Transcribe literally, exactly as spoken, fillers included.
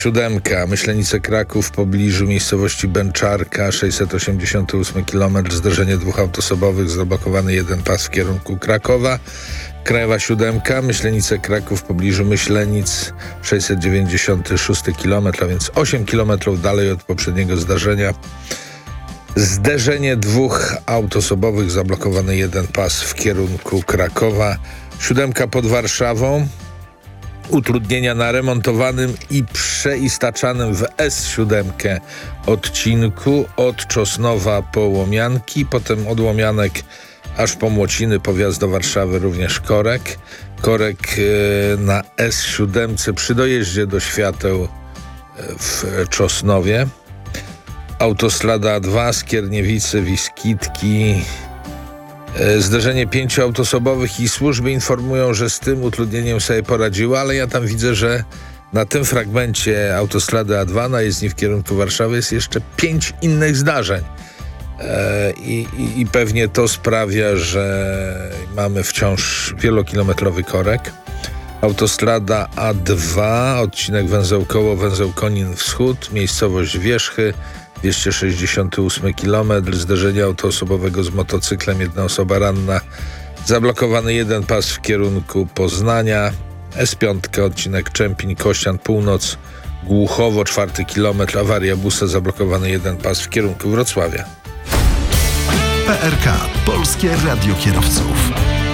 Siódemka, Myślenice Kraków w pobliżu miejscowości Bęczarka, sześćset osiemdziesiąty ósmy kilometr, zderzenie dwóch autosobowych, zablokowany jeden pas w kierunku Krakowa. Krajowa siódemka, Myślenice Kraków w pobliżu Myślenic, sześćset dziewięćdziesiąty szósty kilometr, a więc osiem kilometrów dalej od poprzedniego zdarzenia. Zderzenie dwóch autosobowych, zablokowany jeden pas w kierunku Krakowa. Siódemka pod Warszawą. Utrudnienia na remontowanym i przeistaczanym w S siedem odcinku od Czosnowa po Łomianki, potem od Łomianek aż po Młociny, po wjazd do Warszawy również korek. Korek yy, na S siedem przy dojeździe do świateł w Czosnowie. Autostrada A dwa, Skierniewice, Wiskitki. Zderzenie pięciu autosobowych i służby informują, że z tym utrudnieniem sobie poradziły, ale ja tam widzę, że na tym fragmencie autostrady A dwa na jezdni w kierunku Warszawy jest jeszcze pięć innych zdarzeń. E, i, i, I pewnie to sprawia, że mamy wciąż wielokilometrowy korek. Autostrada A dwa, odcinek węzeł Koło, węzeł Konin Wschód, miejscowość Wierzchy, dwieście sześćdziesiąty ósmy kilometr, zderzenie autoosobowego z motocyklem, jedna osoba ranna, zablokowany jeden pas w kierunku Poznania. S pięć, odcinek Czempiń-Kościan, północ, Głuchowo, czwarty kilometr, awaria busa, zablokowany jeden pas w kierunku Wrocławia. P R K, Polskie Radio Kierowców.